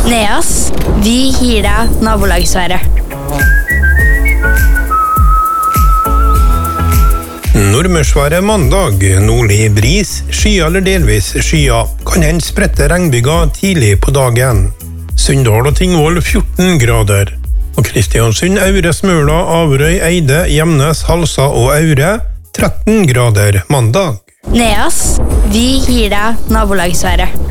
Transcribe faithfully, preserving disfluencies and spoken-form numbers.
Neas, vi gir deg nabolagsværet. Nordmørsværet mandag, nordlig bris, skya eller delvis skya, kan hende spredte regnbyger tidlig på dagen. Sunndal og Tingvoll fjorten grader, og Kristiansund, Aure, Smøla, Averøy, Eide, Gjemnes, Halsa og Aure tretten grader mandag. Neas, vi gir deg nabolagsværet.